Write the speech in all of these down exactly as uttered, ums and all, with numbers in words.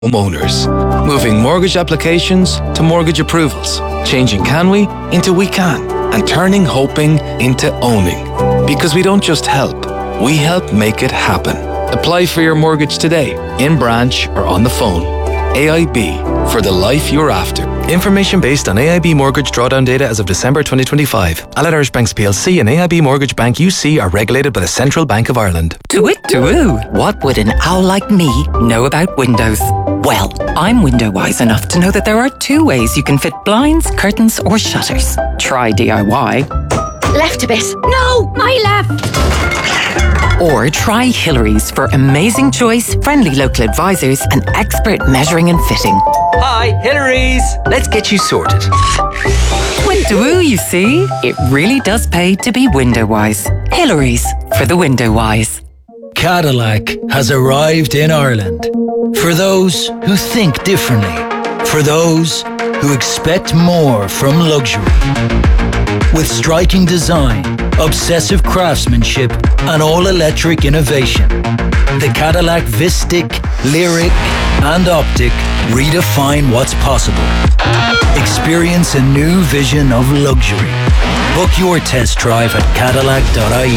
Homeowners, moving mortgage applications to mortgage approvals, changing can we into we can, and turning hoping into owning. Because we don't just help, we help make it happen. Apply for your mortgage today, in branch or on the phone. A I B, for the life you're after. Information based on A I B mortgage drawdown data as of December twenty twenty-five. Allied Irish Banks P L C and A I B Mortgage Bank U C are regulated by the Central Bank of Ireland. To it, to woo. What would an owl like me know about windows? Well, I'm window wise enough to know that there are two ways you can fit blinds, curtains or shutters. Try D I Y. Left a bit. No, my left. Or try Hillary's for amazing choice, friendly local advisors and expert measuring and fitting. Hi, Hillary's. Let's get you sorted. Window-oo, you see? It really does pay to be window-wise. Hillary's, for the window-wise. Cadillac has arrived in Ireland. For those who think differently. For those who expect more from luxury. With striking design, obsessive craftsmanship, and all-electric innovation, the Cadillac Vistic, Lyric, and Optic redefine what's possible. Experience a new vision of luxury. Book your test drive at cadillac dot I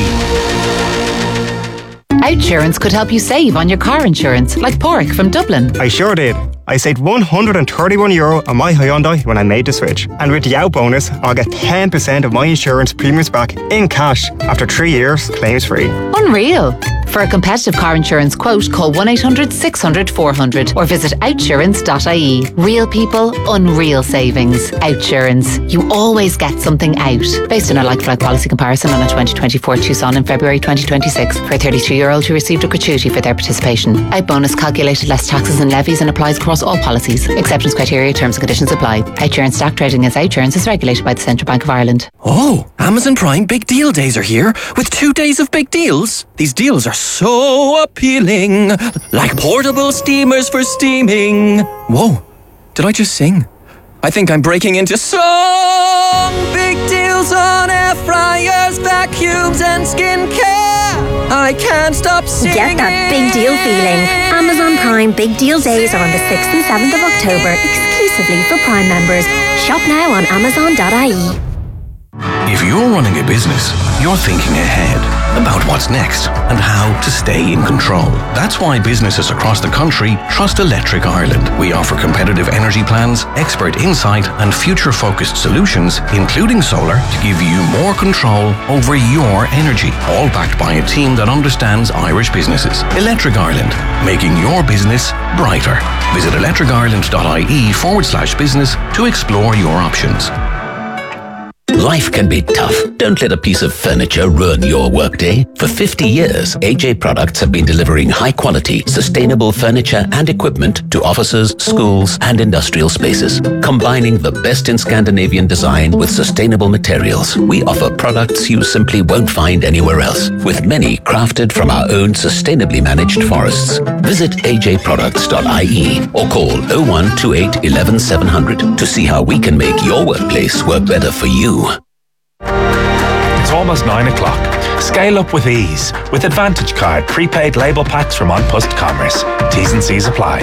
E. Outsurance could help you save on your car insurance, like Porrick from Dublin. I sure did. I saved one hundred thirty-one euro on my Hyundai when I made the switch. And with the out bonus, I'll get ten percent of my insurance premiums back in cash after three years, claims free. Unreal. For a competitive car insurance quote, call one eight hundred six hundred four hundred or visit outsurance dot I E. Real people, unreal savings. Outsurance. You always get something out. Based on a like-for-like policy comparison on a twenty twenty-four Tucson in February twenty twenty-six. For a thirty-two-year-old who received a gratuity for their participation. Out bonus calculated less taxes and levies and applies across all policies. Acceptance criteria, terms and conditions apply. Outsurance stock trading as Outsurance is regulated by the Central Bank of Ireland. Oh, Amazon Prime Big Deal Days are here with two days of big deals. These deals are so appealing, like portable steamers for steaming. Whoa, did I just sing? I think I'm breaking into song. Big deals on air fryers, vacuums and skincare. I can't stop singing. Get that big deal feeling. Amazon Prime Big Deal Days are on the sixth and seventh of October, exclusively for Prime members. Shop now on amazon dot I E. If you're running a business, you're thinking ahead about what's next and how to stay in control. That's why businesses across the country trust Electric Ireland. We offer competitive energy plans, expert insight and future-focused solutions, including solar, to give you more control over your energy, all backed by a team that understands Irish businesses. Electric Ireland, making your business brighter. Visit electric ireland dot I E forward slash business to explore your options. Life can be tough. Don't let a piece of furniture ruin your workday. For fifty years, A J Products have been delivering high-quality, sustainable furniture and equipment to offices, schools, and industrial spaces. Combining the best in Scandinavian design with sustainable materials, we offer products you simply won't find anywhere else, with many crafted from our own sustainably managed forests. Visit a j products dot I E or call oh one two eight one one seven hundred to see how we can make your workplace work better for you. It's almost nine o'clock. Scale up with ease with Advantage Card prepaid label packs from An Post Commerce. T's and C's apply.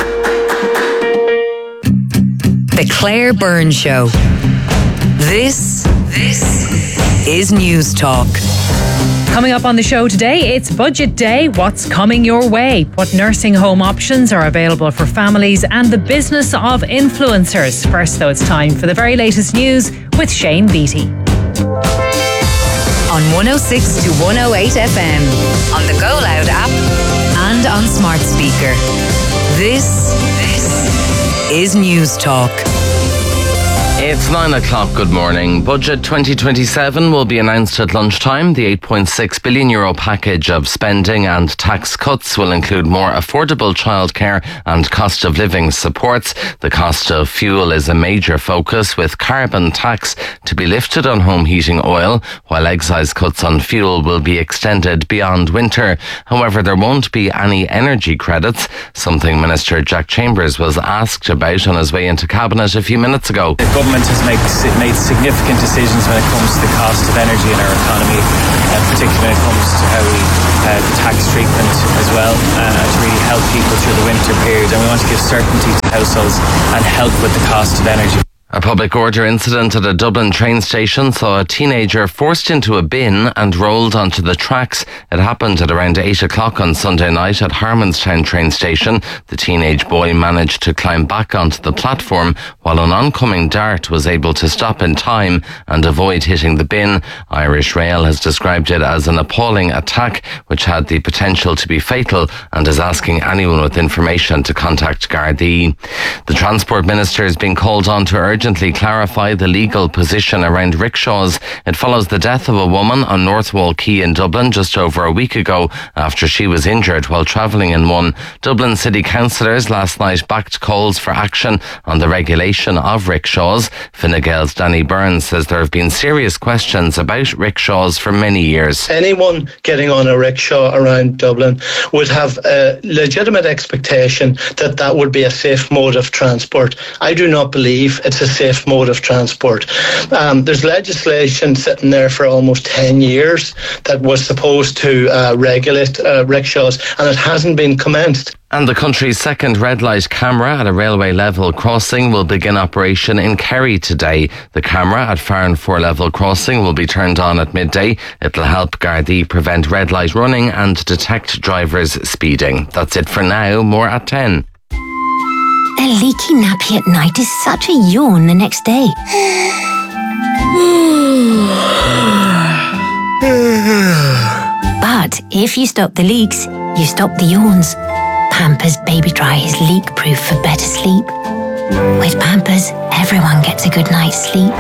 The Claire Byrne Show. This, this is News Talk. Coming up on the show today, it's Budget Day. What's coming your way? What nursing home options are available for families and the business of influencers. First, though, it's time for the very latest news with Shane Beattie. On one oh six to one oh eight F M, on the Go Loud app, and on smart speaker. This, this is News Talk. It's nine o'clock, good morning. Budget twenty twenty-seven will be announced at lunchtime. The eight point six billion euro package of spending and tax cuts will include more affordable childcare and cost of living supports. The cost of fuel is a major focus, with carbon tax to be lifted on home heating oil, while excise cuts on fuel will be extended beyond winter. However, there won't be any energy credits, something Minister Jack Chambers was asked about on his way into Cabinet a few minutes ago. The government government has made, made significant decisions when it comes to the cost of energy in our economy, uh, particularly when it comes to how we uh, the tax treatment as well, uh, to really help people through the winter period. And we want to give certainty to households and help with the cost of energy. A public order incident at a Dublin train station saw a teenager forced into a bin and rolled onto the tracks. It happened at around eight o'clock on Sunday night at Harmonstown train station. The teenage boy managed to climb back onto the platform while an oncoming dart was able to stop in time and avoid hitting the bin. Irish Rail has described it as an appalling attack which had the potential to be fatal and is asking anyone with information to contact Gardaí. The Transport Minister is being called on to urge urgently clarify the legal position around rickshaws. It follows the death of a woman on Northwall Quay in Dublin just over a week ago after she was injured while travelling in one. Dublin City Councillors last night backed calls for action on the regulation of rickshaws. Fine Gael's Danny Byrne says there have been serious questions about rickshaws for many years. Anyone getting on a rickshaw around Dublin would have a legitimate expectation that that would be a safe mode of transport. I do not believe it's a safe mode of transport. Um, there's legislation sitting there for almost ten years that was supposed to uh, regulate uh, rickshaws, and it hasn't been commenced. And the country's second red light camera at a railway level crossing will begin operation in Kerry today. The camera at Farran Four Level Crossing will be turned on at midday. It'll help Gardaí prevent red light running and detect drivers speeding. That's it for now. More at ten. A leaky nappy at night is such a yawn the next day. But if you stop the leaks, you stop the yawns. Pampers Baby Dry is leak-proof for better sleep. With Pampers, everyone gets a good night's sleep.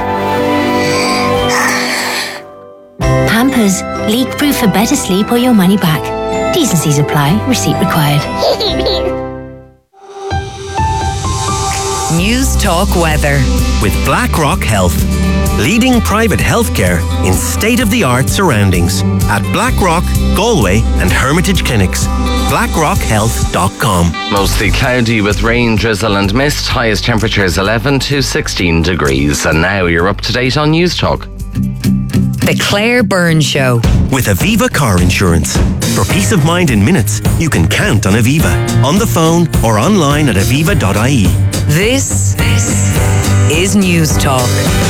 Pampers, leak-proof for better sleep or your money back. T's and C's apply. Receipt required. News Talk Weather. With BlackRock Health, leading private healthcare in state-of-the-art surroundings at Blackrock, Galway and Hermitage Clinics. blackrock health dot com. Mostly cloudy with rain, drizzle and mist. Highest temperatures eleven to sixteen degrees. And now you're up to date on News Talk. The Claire Byrne Show. With Aviva Car Insurance. For peace of mind in minutes, you can count on Aviva. On the phone or online at aviva dot I E. This, this is News Talk.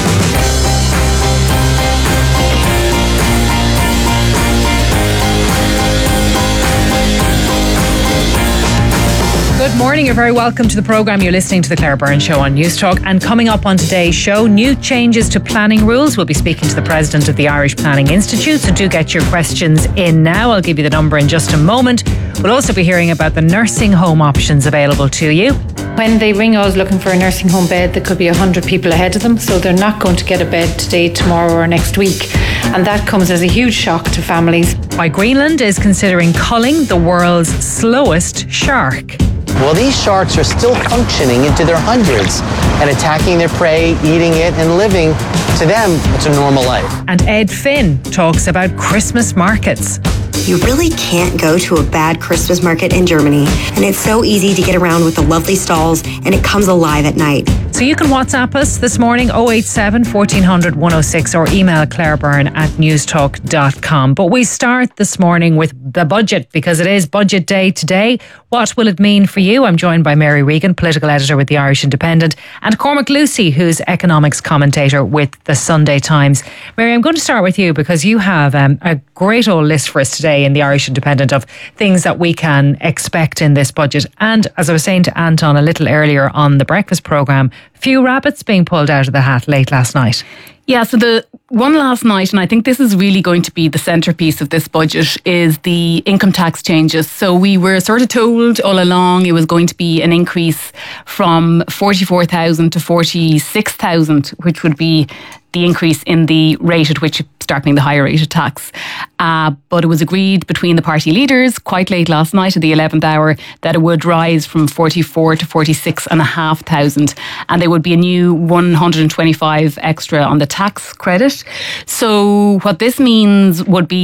Good morning, you're very welcome to the programme. You're listening to the Claire Byrne Show on News Talk. And coming up on today's show, new changes to planning rules. We'll be speaking to the president of the Irish Planning Institute, so do get your questions in now. I'll give you the number in just a moment. We'll also be hearing about the nursing home options available to you. When they ring us looking for a nursing home bed, there could be one hundred people ahead of them, so they're not going to get a bed today, tomorrow or next week. And that comes as a huge shock to families. Why Greenland is considering culling the world's slowest shark. Well, these sharks are still functioning into their hundreds and attacking their prey, eating it and living. To them, it's a normal life. And Ed Finn talks about Christmas markets. You really can't go to a bad Christmas market in Germany, and it's so easy to get around with the lovely stalls, and it comes alive at night. So you can WhatsApp us this morning, oh eight seven, fourteen hundred, one oh six, or email clarebyrne at newstalk dot com. But we start this morning with the budget, because it is budget day today. What will it mean for you? I'm joined by Mary Regan, political editor with the Irish Independent, and Cormac Lucy, who's economics commentator with the Sunday Times. Mary, I'm going to start with you because you have um, a great old list for us today in the Irish Independent of things that we can expect in this budget. And as I was saying to Anton a little earlier on the breakfast programme, few rabbits being pulled out of the hat late last night. Yeah, so the one last night, and I think this is really going to be the centrepiece of this budget, is the income tax changes. So we were sort of told all along it was going to be an increase from forty-four thousand to forty-six thousand, which would be the increase in the rate at which you start paying the higher rate of tax. Uh, but it was agreed between the party leaders quite late last night at the eleventh hour that it would rise from forty-four to forty-six and a half thousand, and there would be a new one hundred twenty-five extra on the tax credit. So what this means would be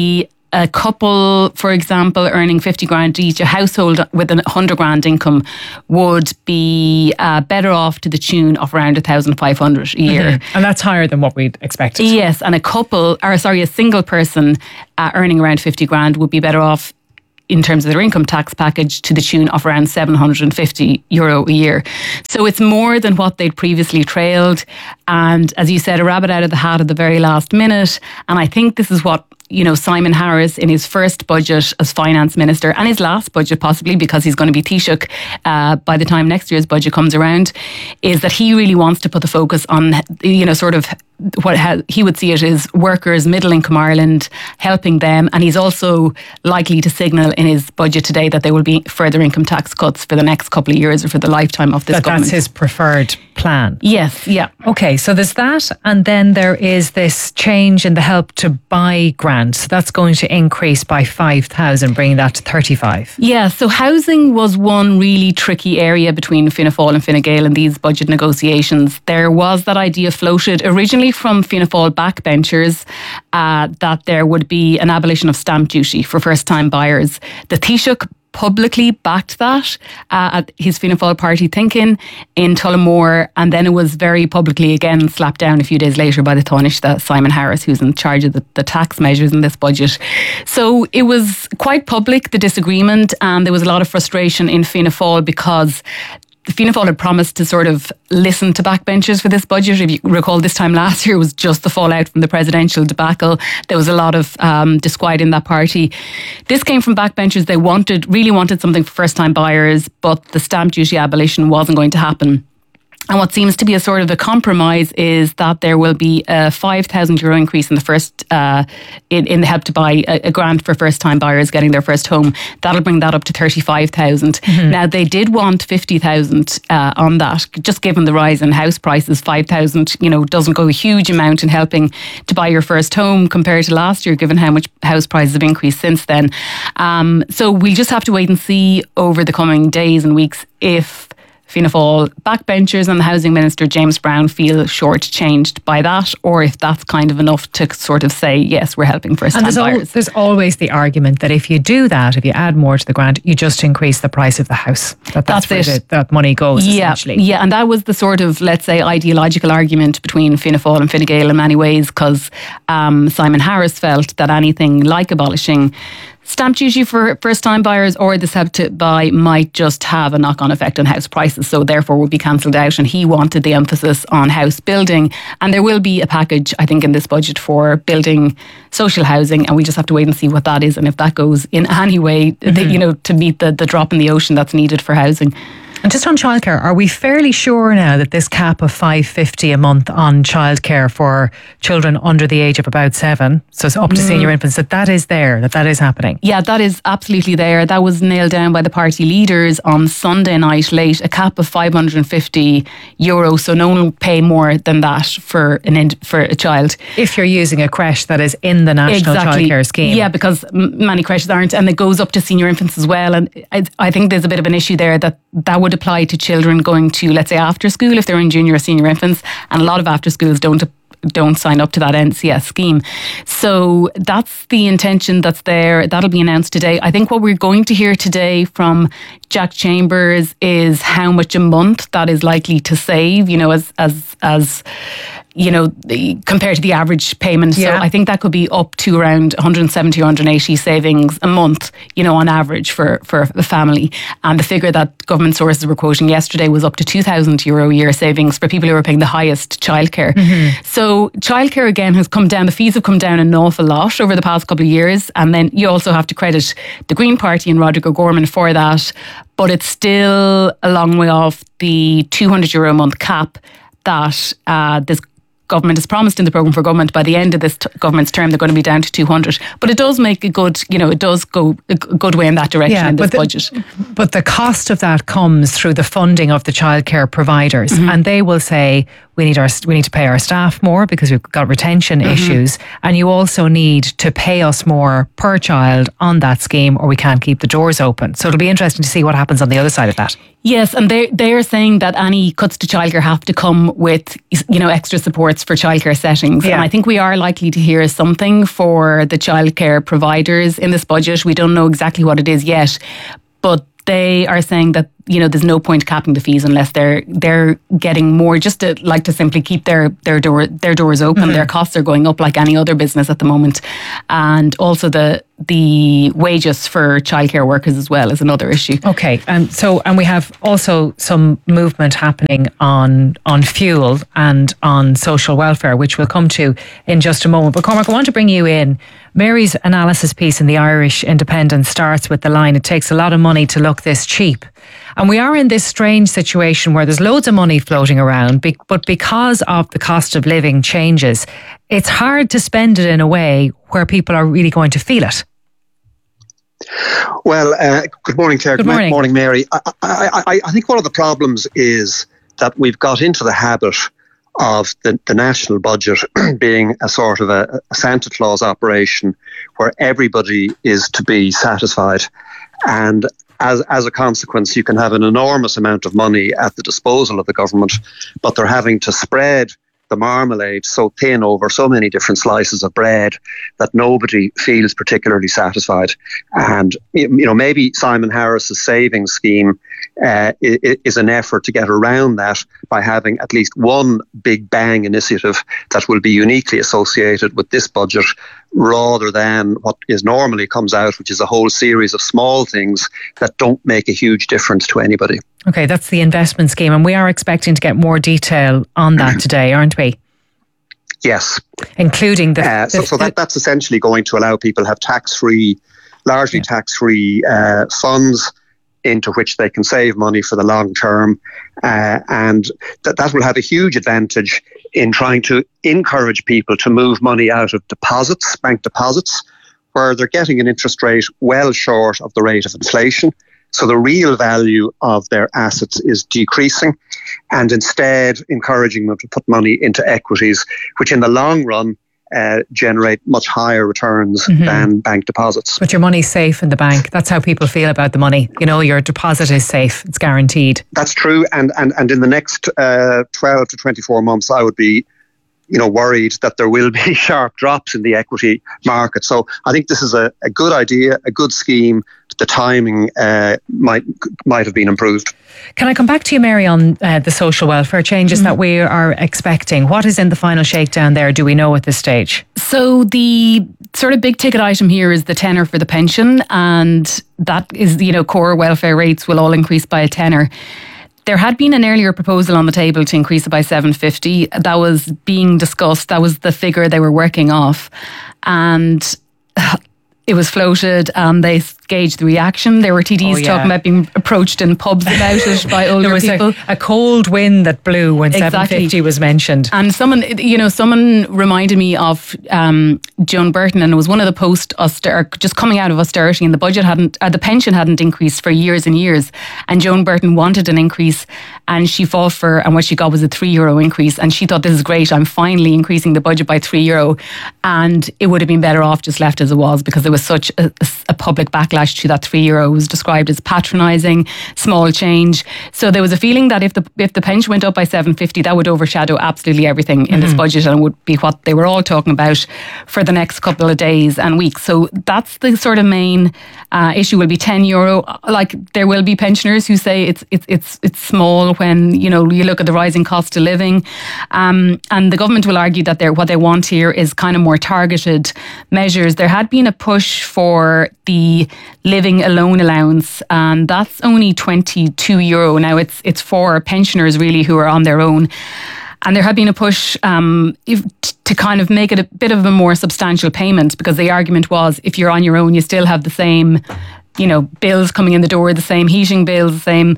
a couple, for example, earning fifty grand each, a household with a one hundred grand income would be uh, better off to the tune of around one thousand five hundred a year. Mm-hmm. And that's higher than what we'd expected. Yes, and a couple, or sorry, a single person uh, earning around fifty grand would be better off in terms of their income tax package to the tune of around seven hundred fifty euro a year. So it's more than what they'd previously trailed. And as you said, a rabbit out of the hat at the very last minute. And I think this is what, you know, Simon Harris in his first budget as finance minister, and his last budget possibly, because he's going to be Taoiseach uh, by the time next year's budget comes around, is that he really wants to put the focus on, you know, sort of what ha- he would see it as workers, middle income Ireland, helping them. And he's also likely to signal in his budget today that there will be further income tax cuts for the next couple of years or for the lifetime of this that government. That's his preferred plan. Yes, yeah. Okay, so there's that, and then there is this change in the Help to Buy grant. So that's going to increase by five thousand, bringing that to thirty-five. Yeah, so housing was one really tricky area between Fianna Fáil and Fine Gael in these budget negotiations. There was that idea floated originally from Fianna Fáil backbenchers uh, that there would be an abolition of stamp duty for first-time buyers. The Taoiseach publicly backed that uh, at his Fianna Fáil party thinking in Tullamore, and then it was very publicly again slapped down a few days later by the Taoiseach, Simon Harris, who's in charge of the, the tax measures in this budget. So it was quite public, the disagreement, and there was a lot of frustration in Fianna Fáil because the Fianna Fáil had promised to sort of listen to backbenchers for this budget. If you recall, this time last year was just the fallout from the presidential debacle. There was a lot of um, disquiet in that party. This came from backbenchers. They wanted, really wanted something for first-time buyers, but the stamp duty abolition wasn't going to happen. And what seems to be a sort of a compromise is that there will be a five thousand euro increase in the first, uh, in, in the Help to Buy, a, a grant for first time buyers getting their first home. That'll bring that up to thirty-five thousand. Mm-hmm. Now, they did want fifty thousand uh, on that, just given the rise in house prices. five thousand, you know, doesn't go a huge amount in helping to buy your first home compared to last year, given how much house prices have increased since then. Um, so we'll just have to wait and see over the coming days and weeks if Fianna Fáil backbenchers and the Housing Minister James Brown feel shortchanged by that, or if that's kind of enough to sort of say, yes, we're helping first-time buyers. Al- there's always the argument that if you do that, if you add more to the grant, you just increase the price of the house. That that's, that's where the, that money goes, yeah, essentially. Yeah, and that was the sort of, let's say, ideological argument between Fianna Fáil and Fine Gael in many ways, because um, Simon Harris felt that anything like abolishing stamp duty for first-time buyers or this Help to Buy might just have a knock-on effect on house prices, so therefore would be cancelled out, and he wanted the emphasis on house building. And there will be a package, I think, in this budget for building social housing, and we just have to wait and see what that is and if that goes in any way, mm-hmm. the, you know, to meet the, the drop in the ocean that's needed for housing. And just on childcare, are we fairly sure now that this cap of five hundred fifty a month on childcare for children under the age of about seven, so it's up to mm. senior infants, that that is there, that that is happening? Yeah, that is absolutely there. That was nailed down by the party leaders on Sunday night late, a cap of five hundred fifty euro, so no one will pay more than that for an ind- for a child. If you're using a creche that is in the National exactly. Childcare Scheme. Yeah, because m- many creches aren't, and it goes up to senior infants as well. And I, I think there's a bit of an issue there that that would apply to children going to, let's say, after school if they're in junior or senior infants, and a lot of after schools don't don't sign up to that N C S scheme. So that's the intention that's there. That'll be announced today. I think what we're going to hear today from Jack Chambers is how much a month that is likely to save, you know, as as as you know, the, compared to the average payment. Yeah. So I think that could be up to around one hundred seventy or one hundred eighty savings a month, you know, on average for, for a family. And the figure that government sources were quoting yesterday was up to two thousand euro a year savings for people who are paying the highest childcare. Mm-hmm. So childcare, again, has come down. The fees have come down an awful lot over the past couple of years. And then you also have to credit the Green Party and Roderick O'Gorman for that. But it's still a long way off the two hundred euro a month cap that uh, this government has promised in the programme for government. By the end of this t- government's term, they're going to be down to two hundred. But it does make a good, you know, it does go a good way in that direction yeah, in this but the, budget. But the cost of that comes through the funding of the childcare providers. Mm-hmm. And they will say, we need our we need to pay our staff more because we've got retention mm-hmm. issues, and you also need to pay us more per child on that scheme, or we can't keep the doors open. So it'll be interesting to see what happens on the other side of that. Yes, and they they're saying that any cuts to childcare have to come with, you know, extra supports for childcare settings. Yeah. And I think we are likely to hear something for the childcare providers in this budget. We don't know exactly what it is yet, but they are saying that, you know, there's no point capping the fees unless they're they're getting more, just to like to simply keep their their door their doors open. Mm-hmm. Their costs are going up like any other business at the moment, and also the the wages for childcare workers as well is another issue. Okay, um, so and we have also some movement happening on on fuel and on social welfare, which we'll come to in just a moment. But Cormac, I want to bring you in. Mary's analysis piece in the Irish Independent starts with the line, "It takes a lot of money to look this cheap." And we are in this strange situation where there's loads of money floating around, but because of the cost of living changes, it's hard to spend it in a way where people are really going to feel it. Well, uh, good morning, Claire. Good morning. Good morning, Mary. I, I, I, I think one of the problems is that we've got into the habit of the, the national budget being a sort of a, a Santa Claus operation where everybody is to be satisfied. And as as a consequence, you can have an enormous amount of money at the disposal of the government, but they're having to spread the marmalade so thin over so many different slices of bread that nobody feels particularly satisfied. And, you know, maybe Simon Harris's savings scheme uh, is an effort to get around that by having at least one big bang initiative that will be uniquely associated with this budget, rather than what is normally comes out, which is a whole series of small things that don't make a huge difference to anybody. Okay, that's the investment scheme, and we are expecting to get more detail on that today, aren't we? Yes. Including the... Uh, so the, so that, that's essentially going to allow people to have tax-free, largely yeah. tax-free uh, funds into which they can save money for the long term. Uh, and that, that will have a huge advantage in trying to encourage people to move money out of deposits, bank deposits, where they're getting an interest rate well short of the rate of inflation. So the real value of their assets is decreasing, and instead encouraging them to put money into equities, which in the long run uh, generate much higher returns mm-hmm. than bank deposits. But your money's safe in the bank. That's how people feel about the money. You know, your deposit is safe. It's guaranteed. That's true. And and, and in the next uh, twelve to twenty-four months, I would be you know, worried that there will be sharp drops in the equity market. So I think this is a, a good idea, a good scheme. The timing uh, might might have been improved. Can I come back to you, Mary, on uh, the social welfare changes mm-hmm. that we are expecting? What is in the final shakedown there? Do we know at this stage? So the sort of big ticket item here is the tenor for the pension, and that is, you know, core welfare rates will all increase by a tenor. There had been an earlier proposal on the table to increase it by seven fifty. That was being discussed. That was the figure they were working off. And it was floated and they gauged the reaction. There were T Ds oh, yeah. talking about being approached in pubs about it by older there was people. A, a cold wind that blew when exactly. seven fifty was mentioned. And someone, you know, someone reminded me of um, Joan Burton, and it was one of the post auster just coming out of austerity, and the budget hadn't, uh, the pension hadn't increased for years and years. And Joan Burton wanted an increase, and she fought for, and what she got was a three euro increase. And she thought, this is great. I'm finally increasing the budget by three euro. And it would have been better off just left as it was, because there was such a, a public backlash to that three euro. It was described as patronising, small change. So there was a feeling that if the if the pension went up by seven fifty, that would overshadow absolutely everything in mm-hmm. this budget, and would be what they were all talking about for the next couple of days and weeks. So that's the sort of main uh, issue. Will be ten euro. Like, there will be pensioners who say it's it's it's it's small when, you know, you look at the rising cost of living, um, and the government will argue that they're what they want here is kind of more targeted measures. There had been a push for the living alone allowance, and that's only twenty-two euro. Now it's it's for pensioners really who are on their own. And there had been a push um, if, to kind of make it a bit of a more substantial payment, because the argument was, if you're on your own, you still have the same, you know, bills coming in the door, the same heating bills, the same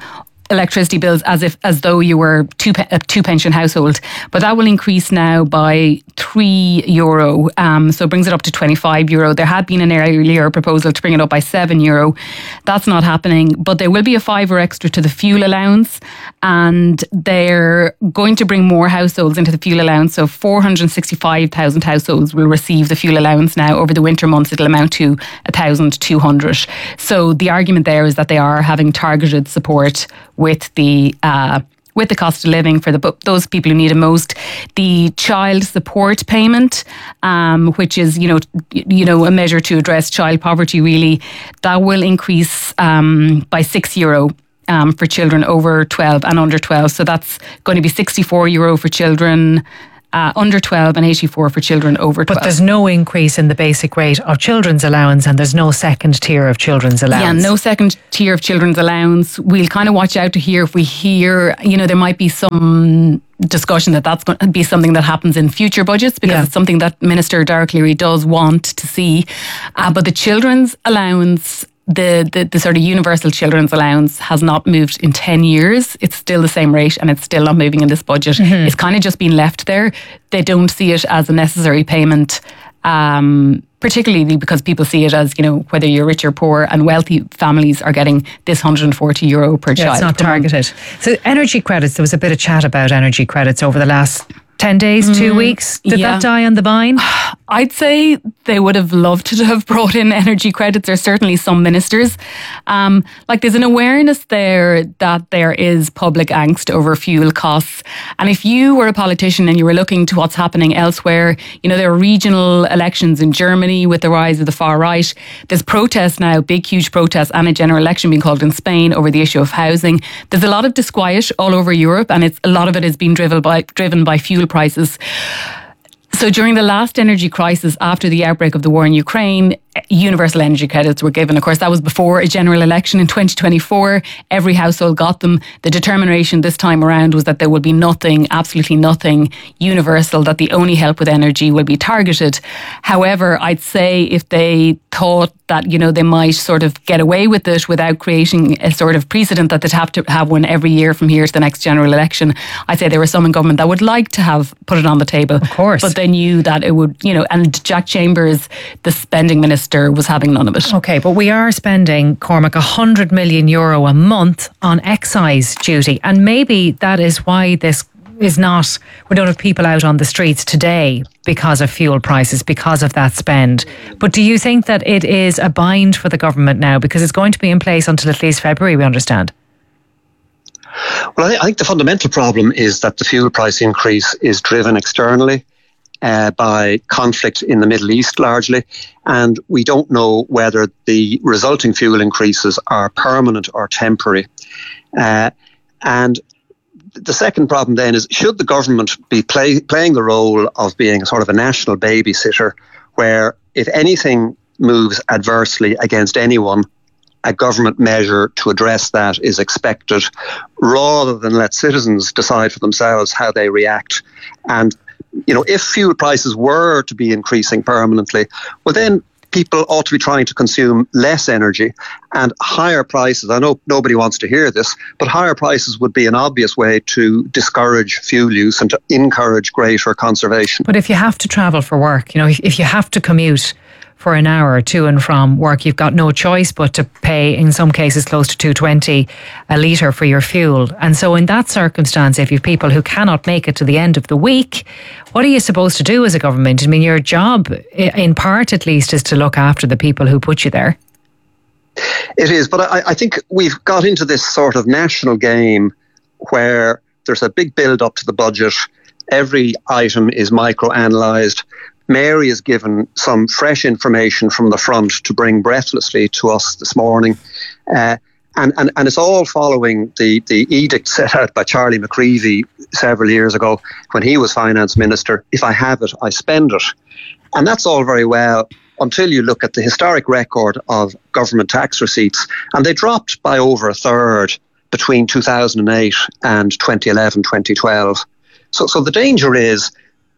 electricity bills as if as though you were two pe- a two pension household, but that will increase now by three euro. Um, so it brings it up to twenty-five euro. There had been an earlier proposal to bring it up by seven euro. That's not happening, but there will be a fiver extra to the fuel allowance, and they're going to bring more households into the fuel allowance. So four hundred sixty-five thousand households will receive the fuel allowance now. Over the winter months, it'll amount to one thousand two hundred. So the argument there is that they are having targeted support with the uh, with the cost of living for the those people who need it most. The child support payment, um, which is you know you know a measure to address child poverty, really, that will increase um, by six euro. Um, for children over twelve and under twelve. So that's going to be sixty-four euro for children uh, under twelve and eighty-four for children over twelve. But there's no increase in the basic rate of children's allowance, and there's no second tier of children's allowance. Yeah, no second tier of children's allowance. We'll kind of watch out to hear if we hear, you know, there might be some discussion that that's going to be something that happens in future budgets, because yeah. it's something that Minister Dara Cleary does want to see. Uh, but the children's allowance, The, the the sort of universal children's allowance, has not moved in ten years. It's still the same rate, and it's still not moving in this budget. Mm-hmm. It's kind of just been left there. They don't see it as a necessary payment, um, particularly because people see it as, you know, whether you're rich or poor, and wealthy families are getting this one hundred forty euro per yeah, child. It's not targeted. So energy credits, there was a bit of chat about energy credits over the last ten days, two mm, weeks. Did yeah. that die on the vine? I'd say they would have loved to have brought in energy credits, or certainly some ministers. Um, like there's an awareness there that there is public angst over fuel costs. And if you were a politician and you were looking to what's happening elsewhere, you know, there are regional elections in Germany with the rise of the far right. There's protests now, big, huge protests, and a general election being called in Spain over the issue of housing. There's a lot of disquiet all over Europe, and it's a lot of it is being driven by driven by fuel prices. So during the last energy crisis after the outbreak of the war in Ukraine, universal energy credits were given. Of course, that was before a general election in twenty twenty-four. Every household got them. The determination this time around was that there will be nothing, absolutely nothing universal, that the only help with energy will be targeted. However, I'd say if they thought that, you know, they might sort of get away with it without creating a sort of precedent that they'd have to have one every year from here to the next general election, I'd say there were some in government that would like to have put it on the table. Of course. But they knew that it would, you know, and Jack Chambers, the spending minister, was having none of it. Okay, but we are spending, Cormac, one hundred million euro a month on excise duty, and maybe that is why this is not, we don't have people out on the streets today because of fuel prices, because of that spend. But do you think that it is a bind for the government now, because it's going to be in place until at least February, we understand? Well, I think the fundamental problem is that the fuel price increase is driven externally uh, by conflict in the Middle East largely, and we don't know whether the resulting fuel increases are permanent or temporary. Uh, and the second problem then is, should the government be play, playing the role of being sort of a national babysitter, where if anything moves adversely against anyone, a government measure to address that is expected, rather than let citizens decide for themselves how they react. And, you know, if fuel prices were to be increasing permanently, well then people ought to be trying to consume less energy, and higher prices. I know nobody wants to hear this, but higher prices would be an obvious way to discourage fuel use and to encourage greater conservation. But if you have to travel for work, you know, if, if you have to commute for an hour to and from work, you've got no choice but to pay, in some cases, close to two twenty a litre for your fuel. And so in that circumstance, if you've people who cannot make it to the end of the week, what are you supposed to do as a government? I mean, your job, in part at least, is to look after the people who put you there. It is, but I, I think we've got into this sort of national game where there's a big build-up to the budget. Every item is micro-analysed. Mary is given some fresh information from the front to bring breathlessly to us this morning. Uh, and, and, and it's all following the, the edict set out by Charlie McCreevy several years ago when he was finance minister. If I have it, I spend it. And that's all very well until you look at the historic record of government tax receipts. And they dropped by over a third between two thousand eight and twenty eleven, twenty twelve. So, so the danger is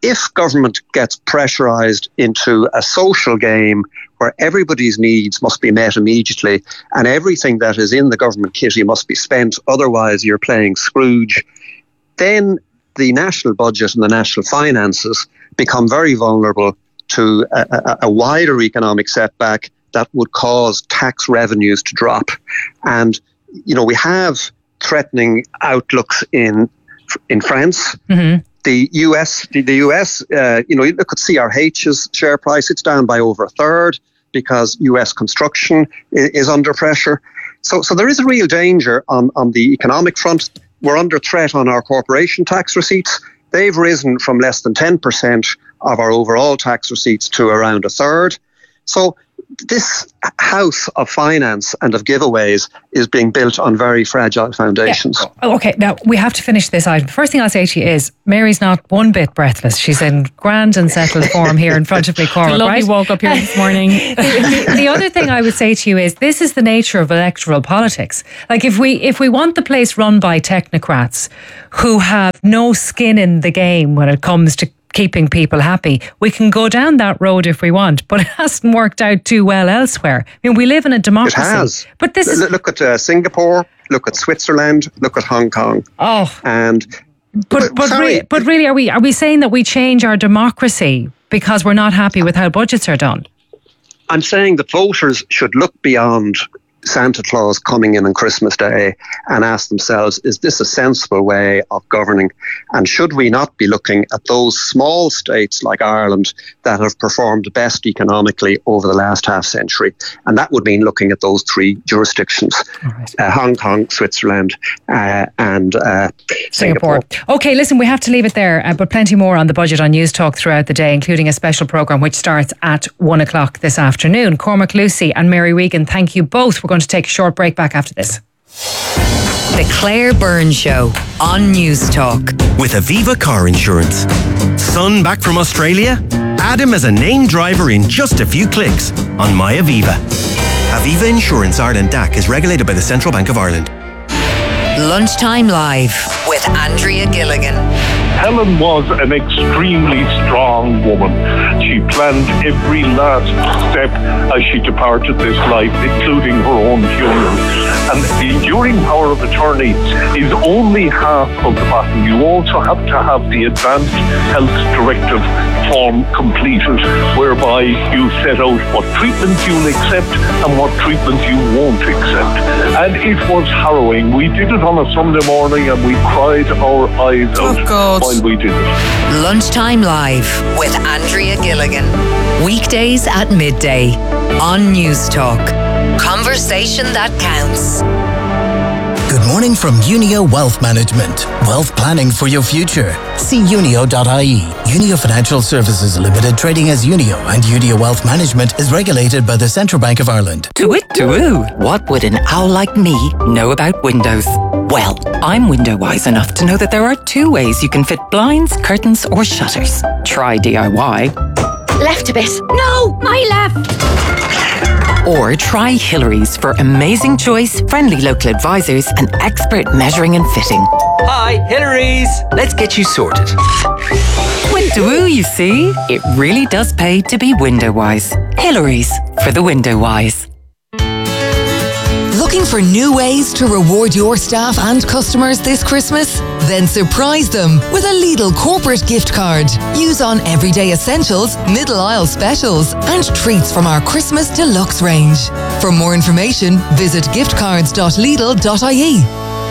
if government gets pressurised into a social game where everybody's needs must be met immediately and everything that is in the government kitty must be spent, otherwise you're playing Scrooge, then the national budget and the national finances become very vulnerable to a, a, a wider economic setback that would cause tax revenues to drop. And, you know, we have threatening outlooks in in France. Mm-hmm. The U S, the, the U S, uh, you know, you look at C R H's share price, it's down by over a third because U S construction is, is under pressure. So, so there is a real danger on, on the economic front. We're under threat on our corporation tax receipts. They've risen from less than ten percent of our overall tax receipts to around a third. So this house of finance and of giveaways is being built on very fragile foundations. Yeah. Oh, okay, now we have to finish this item. First thing I'll say to you is Mary's not one bit breathless. She's in grand and settled form here in front of me, Cormac, lovely right? walk up here this morning. the, the, the other thing I would say to you is this is the nature of electoral politics. Like if we if we want the place run by technocrats who have no skin in the game when it comes to keeping people happy, we can go down that road if we want, but it hasn't worked out too well elsewhere. I mean, we live in a democracy. It has. But this is... Look at uh, Singapore, look at Switzerland, look at Hong Kong. Oh. And... But but, re- but really, are we are we saying that we change our democracy because we're not happy with how budgets are done? I'm saying that voters should look beyond Santa Claus coming in on Christmas Day and ask themselves, is this a sensible way of governing? And should we not be looking at those small states like Ireland that have performed best economically over the last half century? And that would mean looking at those three jurisdictions, right. uh, Hong Kong, Switzerland uh, and uh, Singapore. Singapore. Okay, listen, we have to leave it there, uh, but plenty more on the budget on News Talk throughout the day, including a special programme which starts at one o'clock this afternoon. Cormac Lucy and Mary Regan, thank you both. We're going to take a short break. Back after this. The Claire Byrne Show on News Talk. With Aviva Car Insurance. Son back from Australia? Add him as a named driver in just a few clicks on My Aviva. Aviva Insurance Ireland D A C is regulated by the Central Bank of Ireland. Lunchtime Live with Andrea Gilligan. Helen was an extremely strong woman. She planned every last step as she departed this life, including her own funeral. And the enduring power of attorney is only half of the battle. You also have to have the advanced health directive form completed, whereby you set out what treatment you'll accept and what treatment you won't accept. And it was harrowing. We did it on a Sunday morning and we cried our eyes out oh, while we did it. Lunchtime Live with Andrea Gilligan. Weekdays at midday on News Talk. Conversation that counts. Good morning from Unio Wealth Management. Wealth planning for your future. See unio dot I E. Unio Financial Services Limited, trading as Unio, and Unio Wealth Management is regulated by the Central Bank of Ireland. To-it-to-oo. What would an owl like me know about windows? Well, I'm window wise enough to know that there are two ways you can fit blinds, curtains or shutters. Try D I Y. Left a bit. No, my left. Or try Hillary's for amazing choice, friendly local advisors and expert measuring and fitting. Hi, Hillary's. Let's get you sorted. Window, you see? It really does pay to be window wise. Hillary's for the window wise. Looking for new ways to reward your staff and customers this Christmas? Then surprise them with a Lidl corporate gift card. Use on everyday essentials, middle aisle specials, and treats from our Christmas deluxe range. For more information, visit giftcards dot lidl dot I E.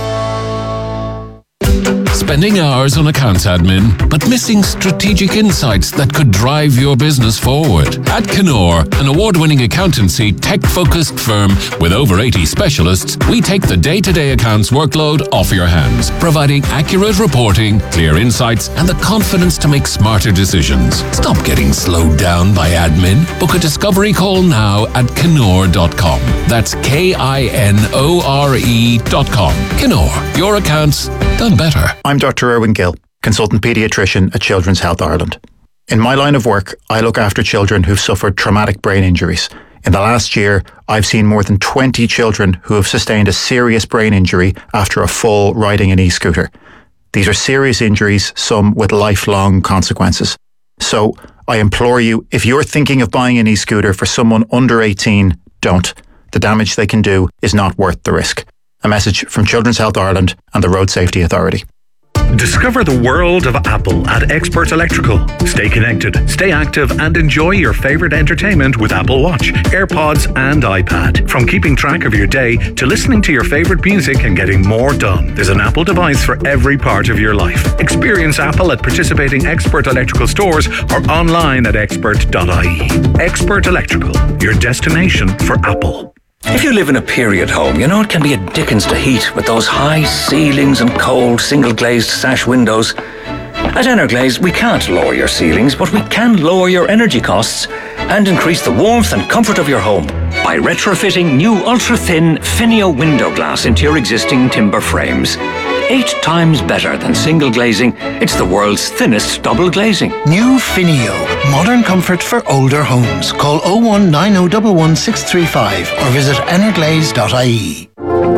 Spending hours on accounts admin, but missing strategic insights that could drive your business forward. At Kenor, an award-winning accountancy, tech-focused firm with over eighty specialists, we take the day-to-day accounts workload off your hands, providing accurate reporting, clear insights, and the confidence to make smarter decisions. Stop getting slowed down by admin. Book a discovery call now at kenor dot com. That's K I N O R E dot com. Kenor, your accounts done better. I'm Doctor Erwin Gill, consultant paediatrician at Children's Health Ireland. In my line of work, I look after children who've suffered traumatic brain injuries. In the last year, I've seen more than twenty children who have sustained a serious brain injury after a fall riding an e-scooter. These are serious injuries, some with lifelong consequences. So I implore you, if you're thinking of buying an e-scooter for someone under eighteen, don't. The damage they can do is not worth the risk. A message from Children's Health Ireland and the Road Safety Authority. Discover the world of Apple at Expert Electrical. Stay connected, stay active, and enjoy your favourite entertainment with Apple Watch, AirPods, and iPad. From keeping track of your day to listening to your favourite music and getting more done, there's an Apple device for every part of your life. Experience Apple at participating Expert Electrical stores or online at expert dot I E. Expert Electrical, your destination for Apple. If you live in a period home, you know it can be a dickens to heat with those high ceilings and cold single-glazed sash windows. At Energlaze, we can't lower your ceilings, but we can lower your energy costs and increase the warmth and comfort of your home by retrofitting new ultra-thin Finio window glass into your existing timber frames. Eight times better than single glazing, it's the world's thinnest double glazing. New Finio, modern comfort for older homes. Call oh one nine oh one one six three five or visit energlaze dot I E.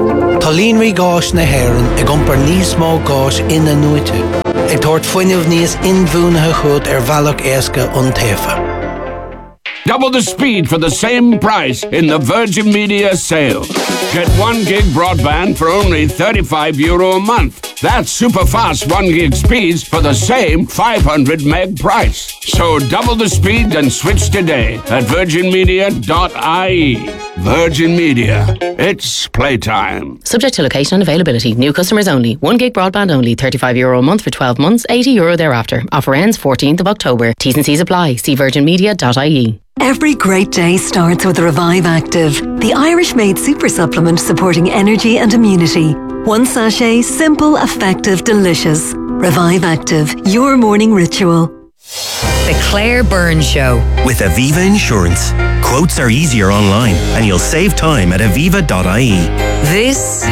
Tolín rí gáis na hÉireann ag iompar níos mó gáis ina nuite. Ag tabhairt foiineamh níos inmhúnathe chud ar bhealach éasca an taofa. Double the speed for the same price in the Virgin Media sale. Get one gig broadband for only thirty-five euro a month. That's super fast one gig speeds for the same five hundred meg price. So double the speed and switch today at virgin media dot I E. Virgin Media. It's playtime. Subject to location and availability. New customers only. One gig broadband only. thirty-five euro a month for twelve months. eighty euro thereafter. Offer ends fourteenth of October. T's and C's apply. See virgin media dot I E. Every great day starts with Revive Active, the Irish-made super supplement supporting energy and immunity. One sachet, simple, effective, delicious. Revive Active, your morning ritual. The Claire Byrne Show. With Aviva Insurance. Quotes are easier online and you'll save time at aviva dot I E. This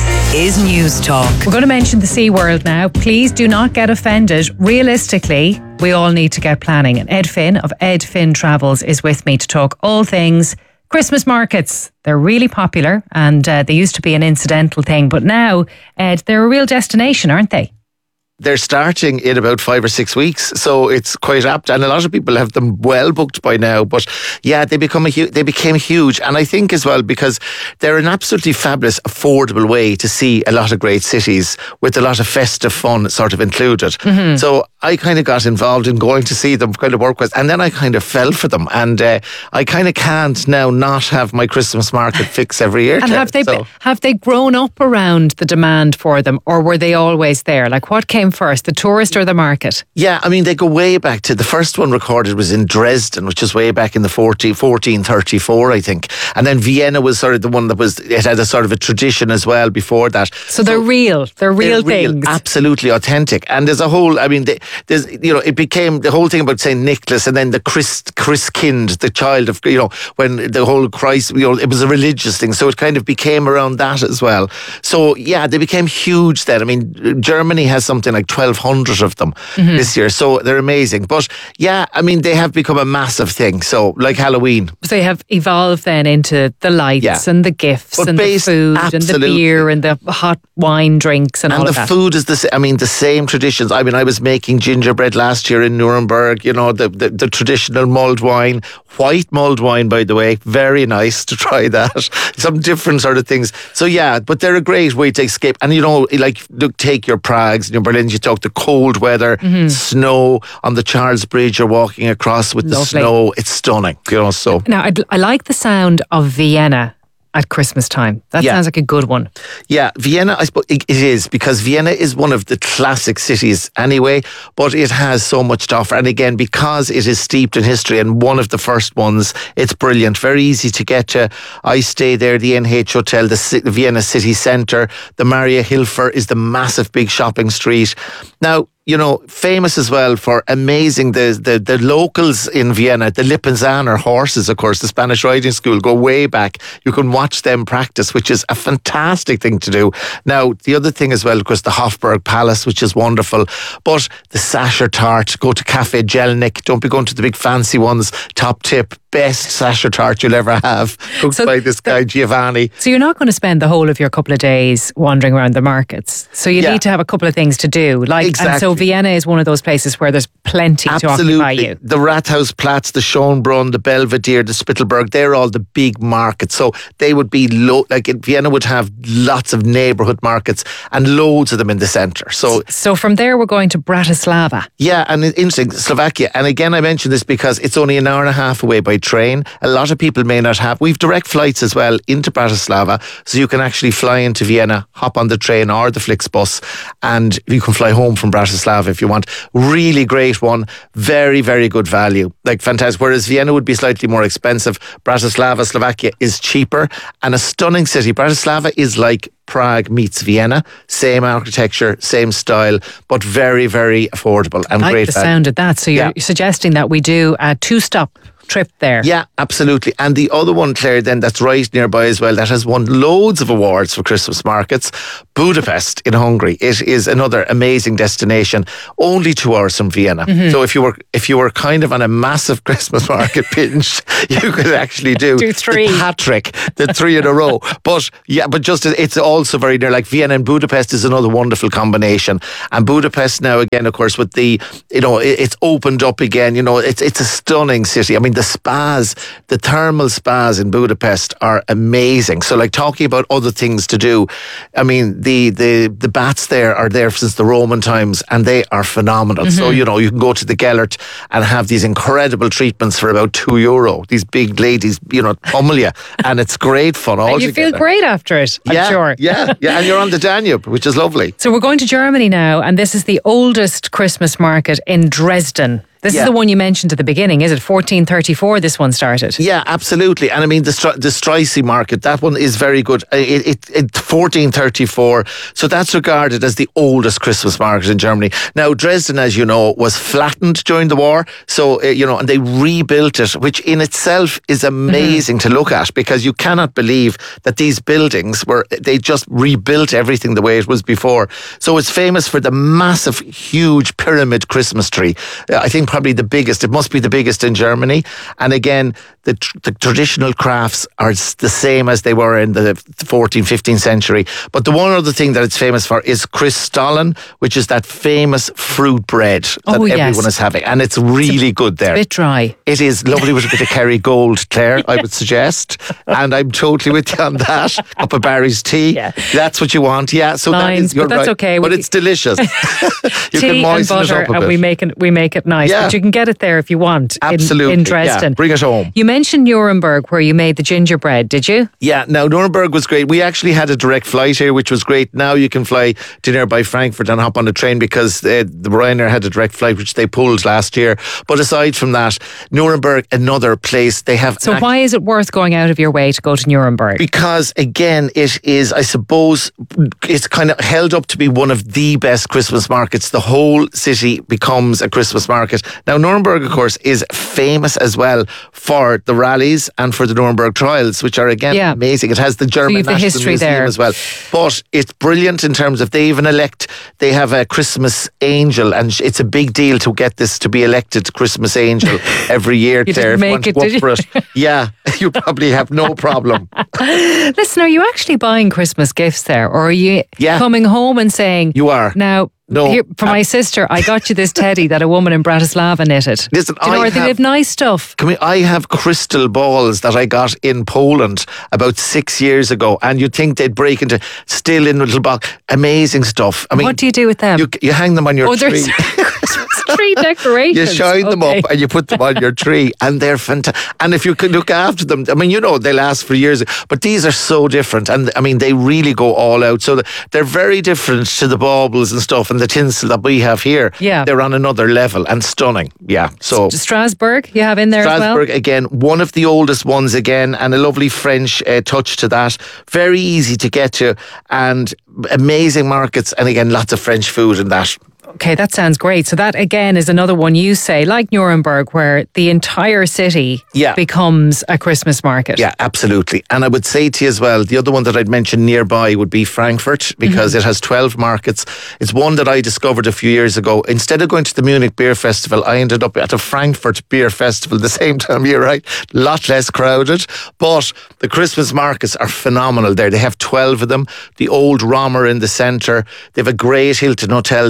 is News Talk. We're going to mention the Sea World now. Please do not get offended. Realistically, we all need to get planning. And Ed Finn of Ed Finn Travels is with me to talk all things Christmas markets. They're really popular and uh, they used to be an incidental thing. But now, Ed, they're a real destination, aren't they? They're starting in about five or six weeks, so it's quite apt. And a lot of people have them well booked by now. But yeah, they become a hu- they became huge, and I think as well because they're an absolutely fabulous, affordable way to see a lot of great cities with a lot of festive fun sort of included. Mm-hmm. So I kind of got involved in going to see them, kind of work with, and then I kind of fell for them, and uh, I kind of can't now not have my Christmas market fix every year. And have they so. have they grown up around the demand for them, or were they always there? Like what came first, the tourist or the market? Yeah, I mean, they go way back to the first one recorded was in Dresden, which was way back in the fourteen thirty-four, I think. And then Vienna was sort of the one that was, it had a sort of a tradition as well before that. So they're so real, they're real they're things. Real, absolutely authentic. And there's a whole, I mean, they, there's, you know, it became the whole thing about Saint Nicholas and then the Chris, Christkind, the child of, you know, when the whole Christ, you know, it was a religious thing. So it kind of became around that as well. So yeah, they became huge then. I mean, Germany has something like twelve hundred of them mm-hmm. this year, so they're amazing. But yeah, I mean, they have become a massive thing, so like Halloween. So they have evolved then into the lights yeah. and the gifts but and based, the food absolutely. and the beer and the hot wine drinks and, and all of that. And the food is the same, I mean, the same traditions. I mean, I was making gingerbread last year in Nuremberg, you know, the, the, the traditional mulled wine, white mulled wine, by the way, very nice to try that. Some different sort of things. So yeah, but they're a great way to escape. And you know, like, look, take your Pragues and your Berlins, you talk the cold weather, mm-hmm. snow on the Charles Bridge, you're walking across with Lovely. the snow. It's stunning, you know. So now I, I like the sound of Vienna at Christmas time. That yeah. sounds like a good one. Yeah, Vienna, I suppose it is, because Vienna is one of the classic cities anyway, but it has so much to offer. And again, because it is steeped in history and one of the first ones, it's brilliant. Very easy to get to. I stay there, the N H Hotel, the, the Vienna City Centre. The Maria Hilfer is the massive big shopping street. Now, you know, famous as well for amazing, the, the, the locals in Vienna, the Lippenzaner horses, of course, the Spanish riding school, go way back. You can watch them practice, which is a fantastic thing to do. Now, the other thing as well, of course, the Hofburg Palace, which is wonderful. But the Sacher Tart, go to Cafe Jelnik. Don't be going to the big fancy ones. Top tip, best Sacher Tart you'll ever have. Cooked so by this guy, Giovanni. So you're not going to spend the whole of your couple of days wandering around the markets. So you yeah. need to have a couple of things to do, like Exactly. And so Vienna is one of those places where there's plenty Absolutely. to occupy you. The Rathausplatz, the Schönbrunn, the Belvedere, the Spittelberg, they're all the big markets. So they would be, lo- like Vienna would have lots of neighbourhood markets and loads of them in the centre. So, so from there we're going to Bratislava. Yeah, and it's interesting, Slovakia. And again, I mention this because it's only an hour and a half away by train. A lot of people may not have. We've direct flights as well into Bratislava, so you can actually fly into Vienna, hop on the train or the Flixbus, and you can fly home from Bratislava if you want. Really great one. Very, very good value. Like fantastic. Whereas Vienna would be slightly more expensive, Bratislava, Slovakia is cheaper and a stunning city. Bratislava is like Prague meets Vienna. Same architecture, same style, but very, very affordable and I like great the value. sound of that. So you're Yeah. suggesting that we do a two-stop trip there. Yeah, absolutely. And the other one, Claire, then that's right nearby as well, that has won loads of awards for Christmas markets, Budapest in Hungary. It is another amazing destination, only two hours from Vienna. Mhm. So if you were if you were kind of on a massive Christmas market binge, you could actually do, Do three. the hat trick, the three in a row. But yeah, but just it's also very near. Like Vienna and Budapest is another wonderful combination. And Budapest now again, of course, with the you know it, it's opened up again. You know, it's it's a stunning city. I mean, the spas, the thermal spas in Budapest are amazing. So like talking about other things to do, I mean the the the baths there are there since the Roman times and they are phenomenal. Mm-hmm. So you know you can go to the Gellert and have these incredible treatments for about two euro. These big ladies, you know, pummel you, and it's great fun. And you feel great after it, I'm yeah, sure. Yeah, yeah, and you're on the Danube, which is lovely. So we're going to Germany now, and this is the oldest Christmas market in Dresden. This Yeah. is the one you mentioned at the beginning, is it? fourteen thirty-four this one started. Yeah, absolutely. And I mean, the Str- the Streisy market, that one is very good. It, it, it fourteen thirty-four. So that's regarded as the oldest Christmas market in Germany. Now, Dresden, as you know, was flattened during the war. So, uh, you know, and they rebuilt it, which in itself is amazing mm-hmm. to look at because you cannot believe that these buildings were, they just rebuilt everything the way it was before. So it's famous for the massive, huge pyramid Christmas tree. Uh, I think probably the biggest. It must be the biggest in Germany. And again, the, tr- the traditional crafts are s- the same as they were in the fourteenth, fifteenth century. But the one other thing that it's famous for is Kristallin, which is that famous fruit bread that Oh, yes. everyone is having. And it's really good there. A bit dry. It is lovely with a bit of Kerry Gold, Claire, I would suggest. And I'm totally with you on that. Up a Barry's tea. Yeah. That's what you want. Yeah. So that Lines, is, you're but that's right. okay. But We- it's delicious. you Tea can and moisten butter, it up a and bit. we make it we make it nice. Yeah. But you can get it there if you want. in- Absolutely. in, Dresden. Yeah, bring it home. You mentioned Nuremberg, where you made the gingerbread. Did you? Yeah, now Nuremberg was great. We actually had a direct flight here, which was great. Now you can fly to nearby Frankfurt and hop on a train because uh, the Ryanair had a direct flight, which they pulled last year. But aside from that, Nuremberg, another place they have. So an- why is it worth going out of your way to go to Nuremberg? Because again, it is, I suppose, it's kind of held up to be one of the best Christmas markets. The whole city becomes a Christmas market. Now, Nuremberg, of course, is famous as well for the rallies and for the Nuremberg trials, which are again Yeah. amazing. It has the German you've the National history Museum there. as well. But it's brilliant in terms of they even elect, they have a Christmas angel, and sh- it's a big deal to get this to be elected Christmas angel every year. You Claire, didn't if you make want to it, go did up for it. Yeah, you probably have no problem. Listen, are you actually buying Christmas gifts there, or are you Yeah. coming home and saying, You are. now, No, here, for my sister, I got you this teddy that a woman in Bratislava knitted. Listen, Do you know I where they have- live nice stuff? Come here, I have crystal balls that I got in Poland about six years ago, and you'd think they'd break into still in a little box. Amazing stuff. I mean, What do you do with them? you, you hang them on your oh, tree. there's Christmas tree You decorations. shine them Okay. up and you put them on your tree, and they're fantastic. And if you can look after them, I mean, you know, they last for years. But these are so different, and I mean, they really go all out. So they're very different to the baubles and stuff and the tinsel that we have here. Yeah. They're on another level and stunning. Yeah. So Strasbourg, you have in there Strasbourg, as well? again, one of the oldest ones again, and a lovely French uh, touch to that. Very easy to get to, and amazing markets, and again, lots of French food and that. Okay, that sounds great. So that again is another one you say, like Nuremberg, where the entire city Yeah. becomes a Christmas market. Yeah, absolutely. And I would say to you as well, the other one that I'd mention nearby would be Frankfurt, because Mm-hmm. it has twelve markets. It's one that I discovered a few years ago. Instead of going to the Munich Beer Festival, I ended up at a Frankfurt Beer Festival the same time of year, right? A lot less crowded. But the Christmas markets are phenomenal there. They have twelve of them. The old Romer in the centre. They have a great Hilton Hotel there with swimming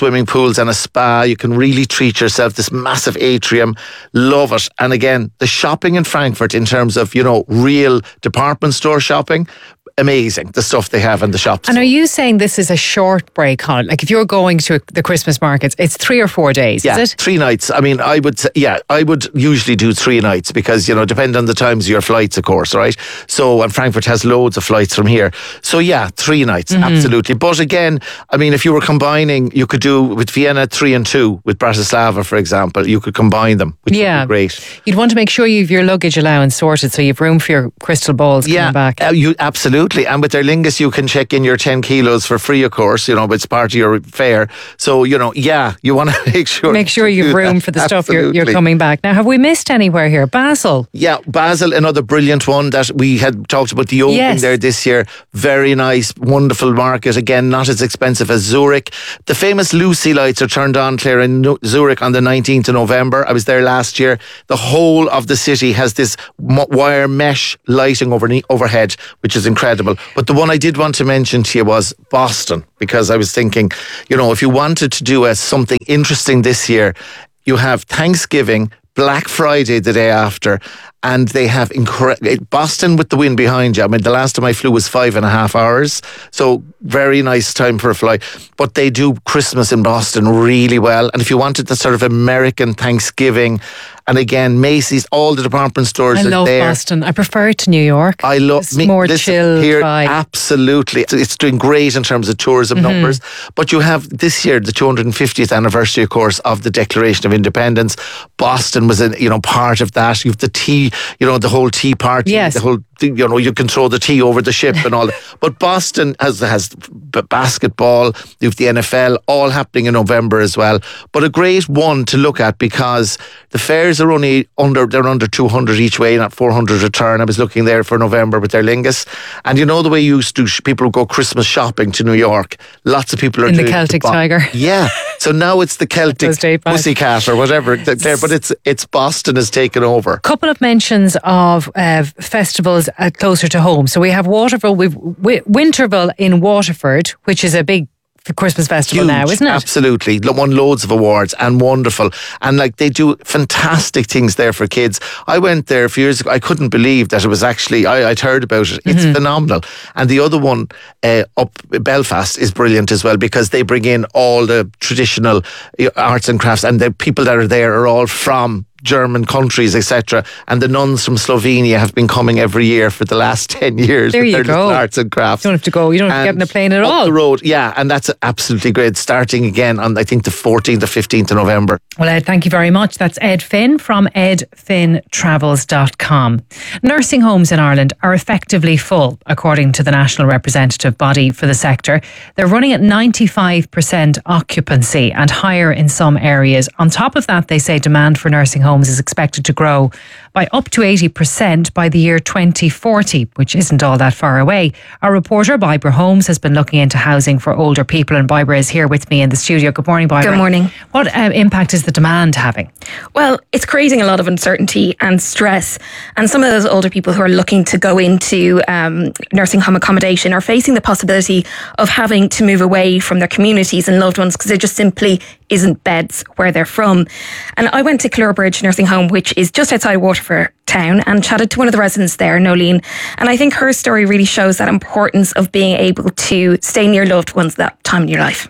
swimming pools and a spa. You can really treat yourself. This massive atrium, love it. And again, the shopping in Frankfurt in terms of, you know, real department store shopping, amazing, the stuff they have in the shops. And are you saying this is a short break holiday? Like if you're going to the Christmas markets, it's three or four days, yeah, is it? three nights. I mean, I would, say, yeah, I would usually do three nights because, you know, depend on the times of your flights, of course, right? So, and Frankfurt has loads of flights from here. So yeah, three nights, mm-hmm. absolutely. But again, I mean, if you were combining, you could do with Vienna three and two, with Bratislava, for example, you could combine them, which yeah. would be great. You'd want to make sure you have your luggage allowance sorted so you have room for your crystal balls yeah, coming back. Uh, you, absolutely. And with Aer Lingus, you can check in your ten kilos for free, of course, you know, it's part of your fare. So, you know, yeah, you want to make sure. Make sure you have room that. for the Absolutely. stuff you're, you're coming back. Now, have we missed anywhere here? Basel? Yeah, Basel, another brilliant one that we had talked about the opening yes. there this year. Very nice, wonderful market. Again, not as expensive as Zurich. The famous Lucy lights are turned on, Claire, in Zurich on the nineteenth of November. I was there last year. The whole of the city has this wire mesh lighting over, overhead, which is incredible. But the one I did want to mention to you was Boston, because I was thinking, you know, if you wanted to do a, something interesting this year, you have Thanksgiving, Black Friday the day after, and they have incredible Boston with the wind behind you. I mean, the last time I flew was five and a half hours, so very nice time for a flight. But they do Christmas in Boston really well, and if you wanted the sort of American Thanksgiving, and again, Macy's, all the department stores I are love there. Boston. I prefer it to New York. I love it's more listen, chill here, vibe. Absolutely, it's, it's doing great in terms of tourism mm-hmm. numbers. But you have this year the two hundred fiftieth anniversary, of course, of the Declaration of Independence. Boston was, a, you know, part of that. You have the tea, you know, the whole tea party, yes. the whole, you know, you can throw the tea over the ship and all that. But Boston has has basketball. You have the N F L, all happening in November as well. But a great one to look at because the fares are only under. They're under two hundred each way, not four hundred return. I was looking there for November with Aer Lingus. And you know the way you used to, people go Christmas shopping to New York. Lots of people are in doing the Celtic Bo- Tiger. Yeah. So now it's the Celtic Pussycat or whatever there, but it's it's Boston has taken over. Couple of mentions of uh, festivals uh, closer to home. So we have Waterville, we've w- Winterville in Waterford, which is a big Christmas festival Huge, now, isn't it? Absolutely. Won loads of awards and wonderful. And like they do fantastic things there for kids. I went there a few years ago. I couldn't believe that it was actually, I, I'd heard about it. It's mm-hmm. phenomenal. And the other one uh, up Belfast is brilliant as well because they bring in all the traditional arts and crafts, and the people that are there are all from German countries, et cetera. And the nuns from Slovenia have been coming every year for the last ten years there with you their go. little arts and crafts. You don't have to go, you don't have to get in a plane at up all. the road, yeah, and that's absolutely great. Starting again on, I think, the fourteenth or fifteenth of November. Well, Ed, thank you very much. That's Ed Finn from ed finn travels dot com. Nursing homes in Ireland are effectively full, according to the national representative body for the sector. They're running at ninety-five percent occupancy and higher in some areas. On top of that, they say demand for nursing homes is expected to grow by up to eighty percent by the year twenty forty, which isn't all that far away. Our reporter, Barbara Holmes, has been looking into housing for older people, and Barbara is here with me in the studio. Good morning, Barbara. Good morning. What uh, impact is the demand having? Well, it's creating a lot of uncertainty and stress, and some of those older people who are looking to go into um, nursing home accommodation are facing the possibility of having to move away from their communities and loved ones because there just simply isn't beds where they're from. And I went to Clearbridge Nursing Home, which is just outside Waterford town, and chatted to one of the residents there, Nolene. And I think her story really shows that importance of being able to stay near loved ones that time in your life.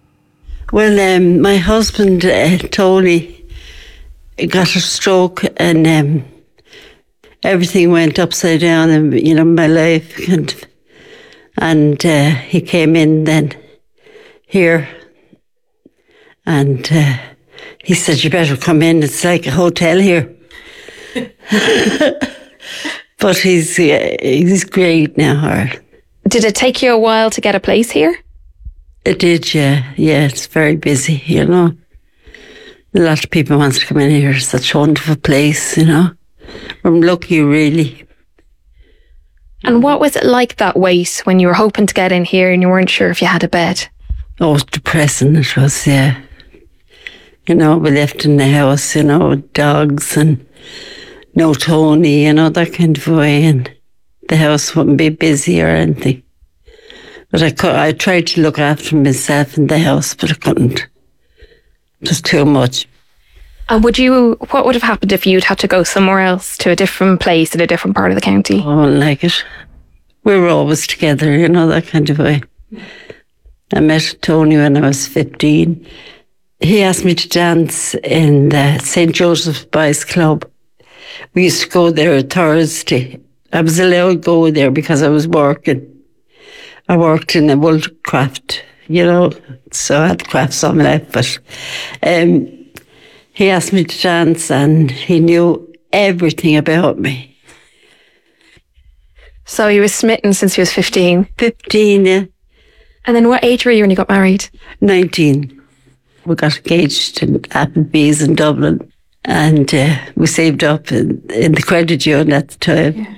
Well, um, my husband, uh, Tony, got a stroke, and um, everything went upside down in, you know, my life. And, and uh, he came in then here, and uh, he said, "You better come in. It's like a hotel here." But he's uh, he's great now. Did it take you a while to get a place here? It did, yeah. Yeah, it's very busy, you know. A lot of people want to come in here. It's such a wonderful place, you know. I'm lucky, really. And what was it like that wait when you were hoping to get in here and you weren't sure if you had a bed? Oh, it was depressing, it was, yeah. You know, we left in the house, you know, with dogs and no Tony, you know, that kind of way. And the house wouldn't be busy or anything. But I, could, I tried to look after myself in the house, but I couldn't. Just too much. And would you, what would have happened if you'd had to go somewhere else, to a different place in a different part of the county? I wouldn't like it. We were always together, you know, that kind of way. I met Tony when I was fifteen. He asked me to dance in the Saint Joseph Boys Club. We used to go there Thursday. I was allowed to go there because I was working. I worked in a wool craft, you know, so I had crafts on my life. But um, he asked me to dance and he knew everything about me. So he was smitten since he was fifteen? fifteen, yeah. And then what age were you when you got married? nineteen. We got engaged in Applebee's in Dublin and uh, we saved up in, in the credit union at the time. Yeah.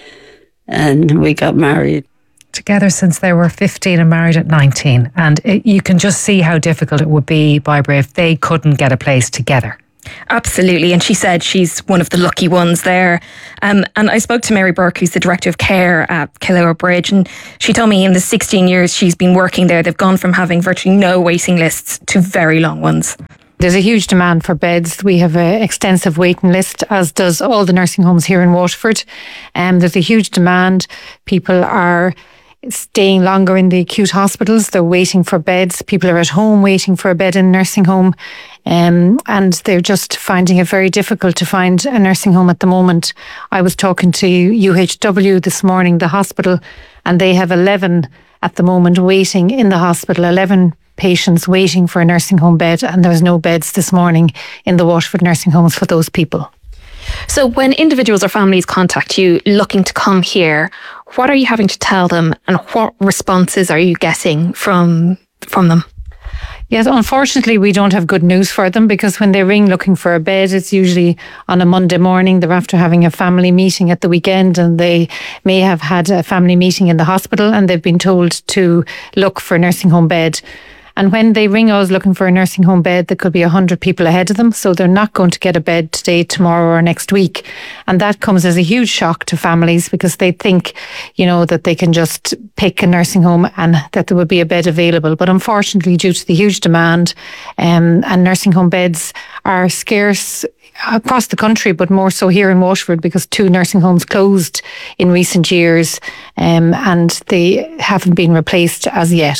And we got married. Together since they were fifteen and married at nineteen. And it, you can just see how difficult it would be, Barbara, if they couldn't get a place together. Absolutely. And she said she's one of the lucky ones there. Um, and I spoke to Mary Burke, who's the Director of Care at Killaloe Bridge. And she told me in the sixteen years she's been working there, they've gone from having virtually no waiting lists to very long ones. There's a huge demand for beds. We have an extensive waiting list, as does all the nursing homes here in Waterford. Um, there's a huge demand. People are staying longer in the acute hospitals. They're waiting for beds. People are at home waiting for a bed in a nursing home. Um, and they're just finding it very difficult to find a nursing home at the moment. I was talking to U H W this morning, the hospital, and they have eleven at the moment waiting in the hospital, eleven patients waiting for a nursing home bed, and there's no beds this morning in the Waterford nursing homes for those people. So when individuals or families contact you looking to come here, what are you having to tell them and what responses are you getting from from them? Yes, unfortunately, we don't have good news for them because when they ring looking for a bed, it's usually on a Monday morning. They're after having a family meeting at the weekend and they may have had a family meeting in the hospital and they've been told to look for a nursing home bed. And when they ring us looking for a nursing home bed, there could be one hundred people ahead of them. So they're not going to get a bed today, tomorrow or next week. And that comes as a huge shock to families because they think, you know, that they can just pick a nursing home and that there will be a bed available. But unfortunately, due to the huge demand um, and nursing home beds are scarce across the country, but more so here in Waterford because two nursing homes closed in recent years um, and they haven't been replaced as yet.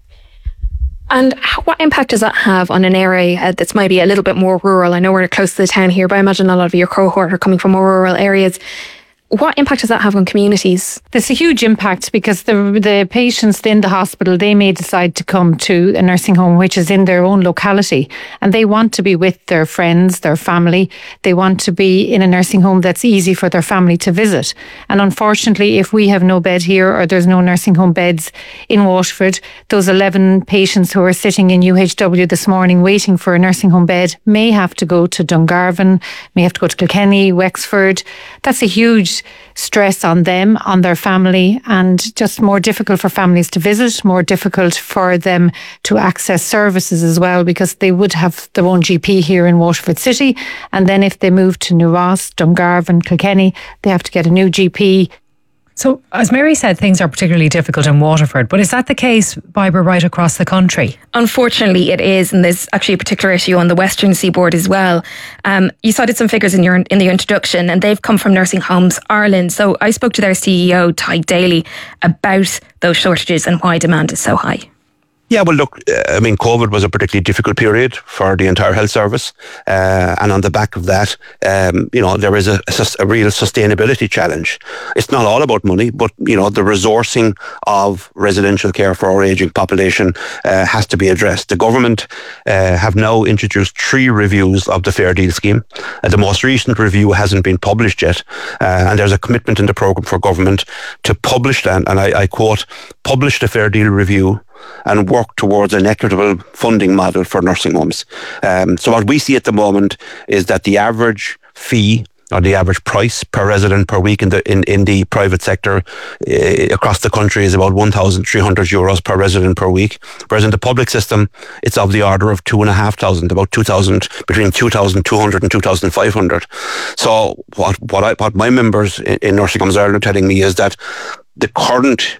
And what impact does that have on an area that's maybe a little bit more rural? I know we're close to the town here, but I imagine a lot of your cohort are coming from more rural areas. What impact does that have on communities? There's a huge impact because the the patients in the hospital, they may decide to come to a nursing home which is in their own locality and they want to be with their friends, their family. They want to be in a nursing home that's easy for their family to visit. And unfortunately, if we have no bed here or there's no nursing home beds in Waterford, those eleven patients who are sitting in U H W this morning waiting for a nursing home bed may have to go to Dungarvan, may have to go to Kilkenny, Wexford. That's a huge stress on them, on their family, and just more difficult for families to visit, more difficult for them to access services as well because they would have their own G P here in Waterford City, and then if they move to New Ross, Dungarvan, Kilkenny, they have to get a new G P. So, as Mary said, things are particularly difficult in Waterford, but is that the case, Barbara, right across the country? Unfortunately, it is, and there's actually a particular issue on the Western Seaboard as well. Um, you cited some figures in your in the introduction, and they've come from Nursing Homes Ireland. So I spoke to their C E O, Ty Daly, about those shortages and why demand is so high. Yeah, well, look, I mean, COVID was a particularly difficult period for the entire health service. Uh, and on the back of that, um, you know, there is a, a, a real sustainability challenge. It's not all about money, but, you know, the resourcing of residential care for our ageing population uh, has to be addressed. The government uh, have now introduced three reviews of the Fair Deal scheme. Uh, the most recent review hasn't been published yet. Uh, and there's a commitment in the programme for government to publish that, and I, I quote, publish the Fair Deal review and work towards an equitable funding model for nursing homes. Um, so what we see at the moment is that the average fee or the average price per resident per week in the in, in the private sector uh, across the country is about one thousand three hundred euros per resident per week, whereas in the public system it's of the order of two and a half thousand, about two thousand, between two thousand two hundred and two thousand five hundred. So what what I what my members in, in Nursing Homes Ireland are telling me is that the current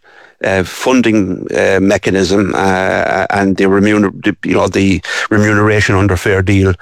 uh, funding uh, mechanism uh, and the, remuner- the you know the remuneration under Fair Deal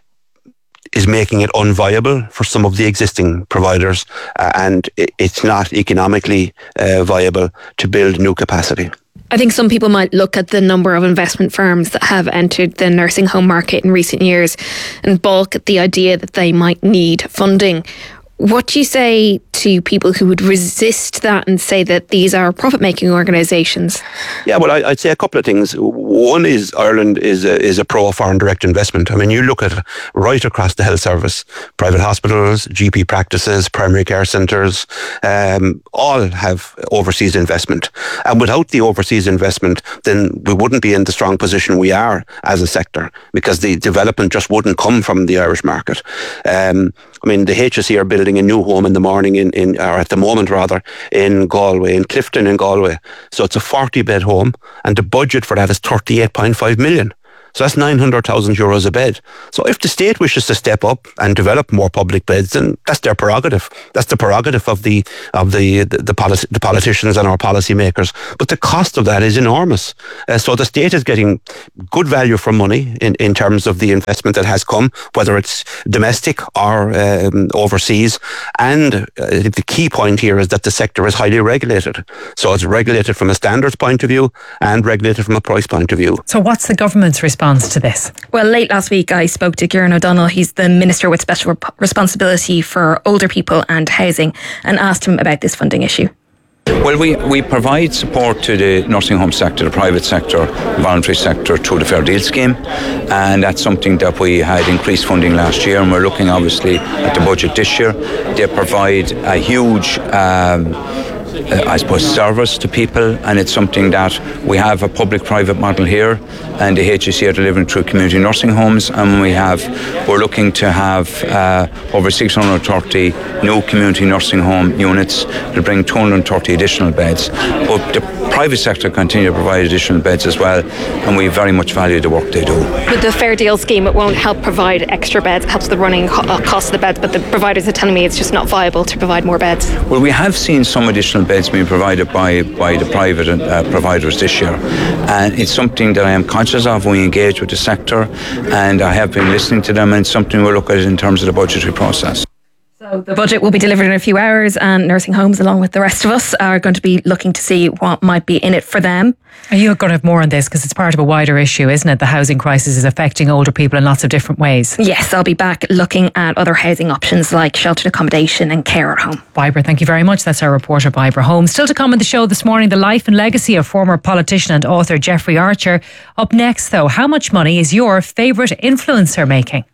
is making it unviable for some of the existing providers, uh, and it, it's not economically uh, viable to build new capacity. I think some people might look at the number of investment firms that have entered the nursing home market in recent years and balk at the idea that they might need funding. What do you say to people who would resist that and say that these are profit-making organisations? Yeah, well, I, I'd say a couple of things. One is Ireland is a, is a pro-foreign direct investment. I mean, you look at right across the health service, private hospitals, G P practices, primary care centres, um, all have overseas investment. And without the overseas investment, then we wouldn't be in the strong position we are as a sector, because the development just wouldn't come from the Irish market. Um, I mean, the H S E are building a new home in the morning, in, in or at the moment rather, in Galway, in Clifton in Galway. So it's a forty bed home, and the budget for that is thirty-eight point five million. So that's nine hundred thousand euros a bed. So if the state wishes to step up and develop more public beds, then that's their prerogative. That's the prerogative of the of the the, the, policy, the politicians and our policymakers. But the cost of that is enormous. Uh, so the state is getting good value for money in, in terms of the investment that has come, whether it's domestic or um, overseas. And uh, the key point here is that the sector is highly regulated. So it's regulated from a standards point of view and regulated from a price point of view. So what's the government's response to this? Well, late last week I spoke to Kieran O'Donnell. He's the Minister with special rep- responsibility for older people and housing, and asked him about this funding issue. Well, we, we provide support to the nursing home sector, the private sector, voluntary sector through the Fair Deal scheme, and that's something that we had increased funding last year, and we're looking obviously at the budget this year. They provide a huge um, Uh, I suppose, service to people, and it's something that we have a public-private model here, and the H S E are delivering through community nursing homes, and we have we're looking to have uh, over six hundred thirty new community nursing home units to bring two hundred thirty additional beds. But the private sector continue to provide additional beds as well, and we very much value the work they do. With the Fair Deal scheme, it won't help provide extra beds, it helps the running co- cost of the beds, but the providers are telling me it's just not viable to provide more beds. Well, we have seen some additional beds being provided by, by the private uh, providers this year, and it's something that I am conscious of. We engage with the sector, and I have been listening to them, and it's something we'll look at in terms of the budgetary process. So the budget will be delivered in a few hours, and nursing homes, along with the rest of us, are going to be looking to see what might be in it for them. Are you going to have more on this, because it's part of a wider issue, isn't it? The housing crisis is affecting older people in lots of different ways. Yes, I'll be back looking at other housing options like sheltered accommodation and care at home. Barbara, thank you very much. That's our reporter, Barbara Holmes. Still to come on the show this morning, the life and legacy of former politician and author Jeffrey Archer. Up next, though, how much money is your favourite influencer making?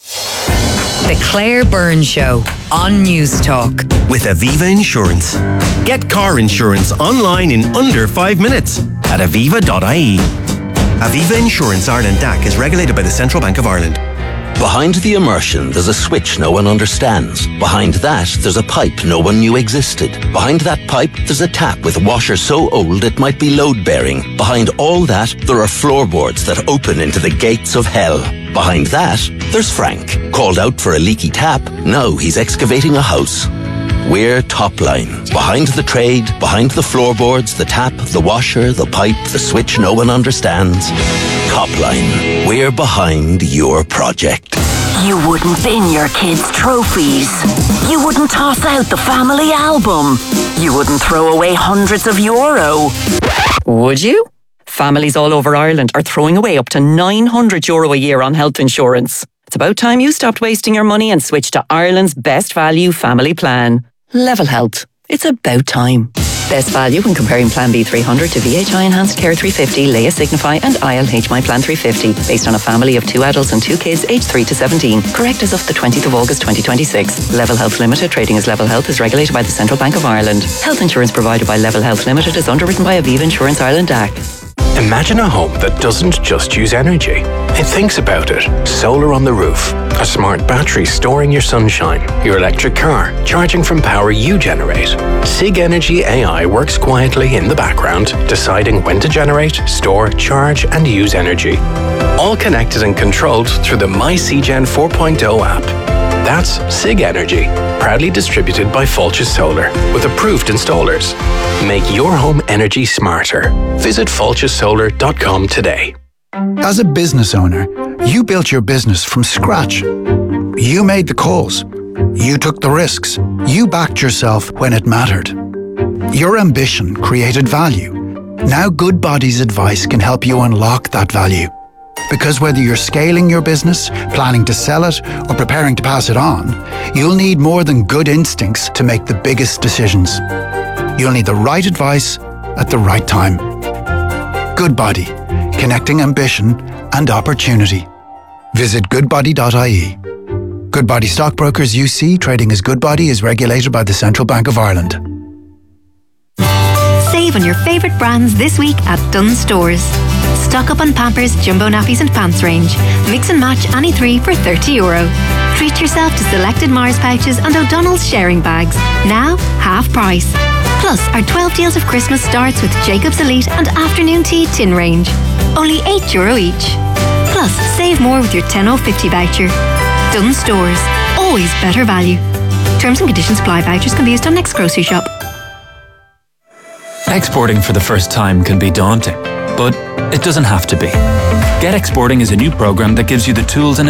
The Claire Byrne Show on News Talk. With Aviva Insurance. Get car insurance online in under five minutes at aviva dot I E. Aviva Insurance Ireland D A C is regulated by the Central Bank of Ireland. Behind the immersion, there's a switch no one understands. Behind that, there's a pipe no one knew existed. Behind that pipe, there's a tap with a washer so old it might be load-bearing. Behind all that, there are floorboards that open into the gates of hell. Behind that, there's Frank. Called out for a leaky tap, now he's excavating a house. We're Topline. Behind the trade, behind the floorboards, the tap, the washer, the pipe, the switch no one understands. Topline. We're behind your project. You wouldn't bin your kids' trophies. You wouldn't toss out the family album. You wouldn't throw away hundreds of euro. Would you? Families all over Ireland are throwing away up to nine hundred euro a year on health insurance. It's about time you stopped wasting your money and switched to Ireland's best value family plan. Level Health. It's about time. Best value when comparing Plan B three hundred to V H I Enhanced Care three fifty, Leia Signify and I L H My Plan three fifty, based on a family of two adults and two kids aged three to seventeen. Correct as of the twentieth of August twenty twenty-six. Level Health Limited, trading as Level Health, is regulated by the Central Bank of Ireland. Health insurance provided by Level Health Limited is underwritten by Aviva Insurance Ireland D A C. Imagine a home that doesn't just use energy. It thinks about it. Solar on the roof, a smart battery storing your sunshine, your electric car charging from power you generate. Sig Energy A I works quietly in the background, deciding when to generate, store, charge and use energy. All connected and controlled through the MyCgen four point oh app. That's SIG Energy, proudly distributed by Fulches Solar, with approved installers. Make your home energy smarter. Visit fulches solar dot com today. As a business owner, you built your business from scratch. You made the calls. You took the risks. You backed yourself when it mattered. Your ambition created value. Now Goodbody's advice can help you unlock that value. Because whether you're scaling your business, planning to sell it, or preparing to pass it on, you'll need more than good instincts to make the biggest decisions. You'll need the right advice at the right time. Goodbody, connecting ambition and opportunity. Visit goodbody dot I E. Goodbody Stockbrokers U C, trading as Goodbody, is regulated by the Central Bank of Ireland. Save on your favourite brands this week at Dunnes Stores. Stock up on Pampers, Jumbo Nappies and Pants range. Mix and match any three for thirty euro. Treat yourself to selected Mars pouches and O'Donnell's sharing bags. Now, half price. Plus, our twelve deals of Christmas starts with Jacob's Elite and Afternoon Tea tin range. Only eight euro each. Plus, save more with your ten oh fifty voucher. Dunnes Stores. Always better value. Terms and conditions apply. Vouchers can be used on next grocery shop. Exporting for the first time can be daunting, but it doesn't have to be. Get Exporting is a new program that gives you the tools and